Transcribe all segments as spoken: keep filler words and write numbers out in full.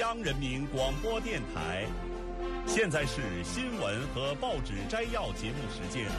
央人民广播电台。现在是新闻和报纸摘要节目时间。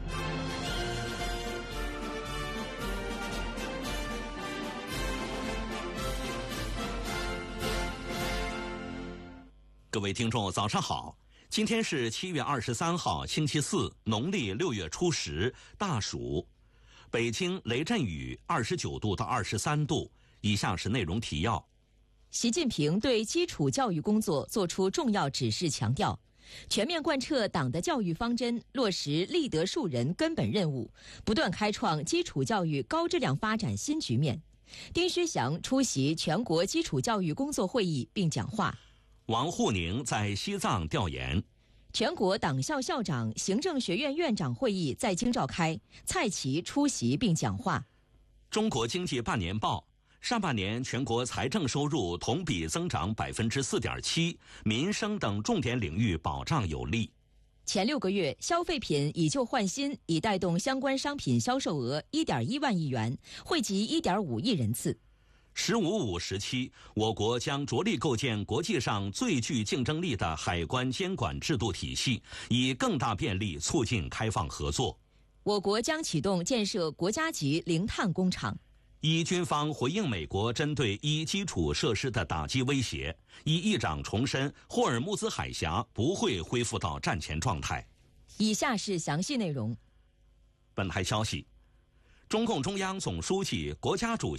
各位听众，早上好！今天是七月二十三号，星期四，农历六月初十，大暑。北京雷阵雨，二十九度到二十三度。以下是内容提要。 习近平对基础教育工作作出重要指示，强调全面贯彻党的教育方针，落实立德树人根本任务，不断开创基础教育高质量发展新局面。丁薛祥出席全国基础教育工作会议并讲话。 王沪宁在西藏调研。 全国党校校长、行政学院院长会议在京召开，蔡奇出席并讲话。 中国经济半年报，上半年全国财政收入同比增长百分之四点七，民生等重点领域保障有力。 前六个月，消费品以旧换新，已带动相关商品销售额一点一万亿元，惠及一点五亿人次。 十五五时期，我国将着力构建国际上最具竞争力的海关监管制度体系，以更大便利促进开放合作。 我国将启动建设国家级零碳工厂。 一军方回应美国针对一基础设施的打击威胁。一议长重申，霍尔木兹海峡不会恢复到战前状态。 以下是详细内容。 本台消息，中共中央总书记、国家主席